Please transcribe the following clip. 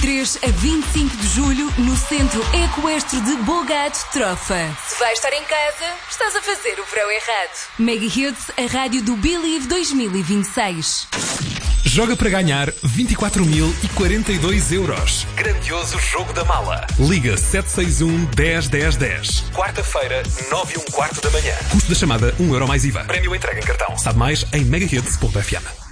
23 a 25 de julho no Centro Equestre de Bogado Trofa. Se vais estar em casa, estás a fazer o verão errado. Mega Hits, a rádio do Believe 2026. Joga para ganhar 24.042 euros. Grandioso jogo da mala. Liga 761 10 10 10. Quarta-feira, 9h15 da manhã. Custo da chamada 1 euro mais IVA. Prémio entregue em cartão. Sabe mais em megahits.fm.